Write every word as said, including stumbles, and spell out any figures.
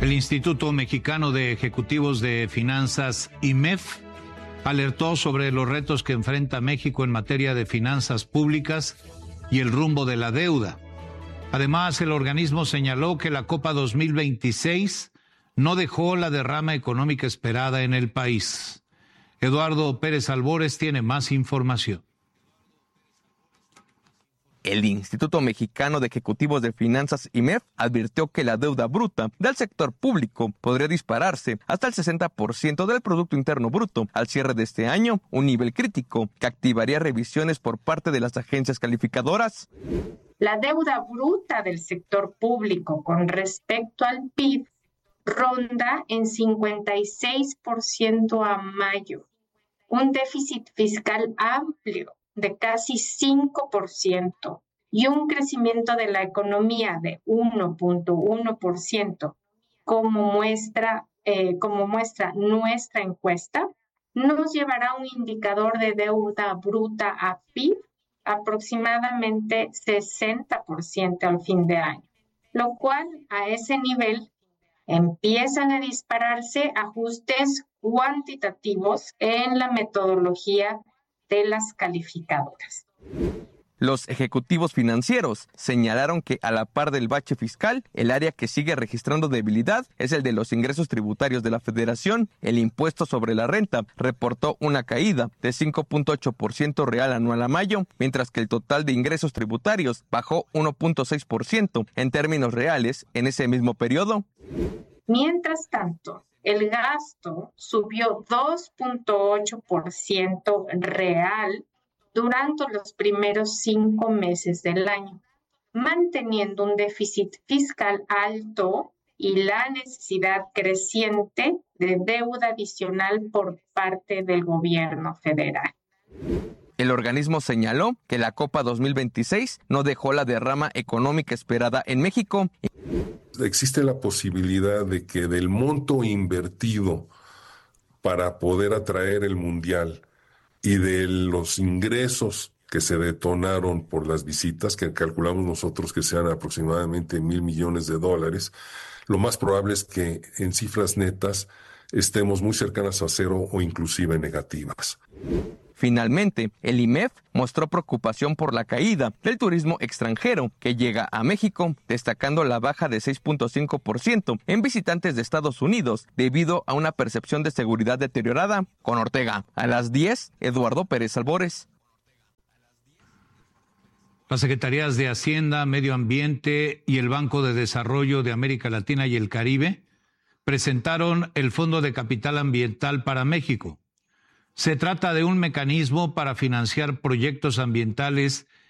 El Instituto Mexicano de Ejecutivos de Finanzas, I M E F, alertó sobre los retos que enfrenta México en materia de finanzas públicas y el rumbo de la deuda. Además, el organismo señaló que la Copa dos mil veintiséis no dejó la derrama económica esperada en el país. Eduardo Pérez Albores tiene más información. El Instituto Mexicano de Ejecutivos de Finanzas, I M E F, advirtió que la deuda bruta del sector público podría dispararse hasta el sesenta por ciento del Producto Interno Bruto al cierre de este año, un nivel crítico que activaría revisiones por parte de las agencias calificadoras. La deuda bruta del sector público con respecto al P I B ronda en cincuenta y seis por ciento a mayo, un déficit fiscal amplio de casi cinco por ciento y un crecimiento de la economía de uno punto uno por ciento, como muestra, eh, como muestra nuestra encuesta, nos llevará a un indicador de deuda bruta a P I B aproximadamente sesenta por ciento al fin de año, lo cual a ese nivel empiezan a dispararse ajustes cuantitativos en la metodología de las calificadoras. Los ejecutivos financieros señalaron que a la par del bache fiscal, el área que sigue registrando debilidad es el de los ingresos tributarios de la Federación. El impuesto sobre la renta reportó una caída de cinco punto ocho por ciento real anual a mayo, mientras que el total de ingresos tributarios bajó uno punto seis por ciento en términos reales en ese mismo periodo. Mientras tanto, el gasto subió dos punto ocho por ciento real durante los primeros cinco meses del año, manteniendo un déficit fiscal alto y la necesidad creciente de deuda adicional por parte del gobierno federal. El organismo señaló que la Copa dos mil veintiséis no dejó la derrama económica esperada en México. Existe la posibilidad de que del monto invertido para poder atraer el Mundial y de los ingresos que se detonaron por las visitas, que calculamos nosotros que sean aproximadamente mil millones de dólares, lo más probable es que en cifras netas estemos muy cercanas a cero o inclusive negativas. Finalmente, el I M E F mostró preocupación por la caída del turismo extranjero que llega a México, destacando la baja de seis punto cinco por ciento en visitantes de Estados Unidos debido a una percepción de seguridad deteriorada. Con Ortega, a las diez, Eduardo Pérez Albores. Las Secretarías de Hacienda, Medio Ambiente y el Banco de Desarrollo de América Latina y el Caribe presentaron el Fondo de Capital Ambiental para México. Se trata de un mecanismo para financiar proyectos ambientales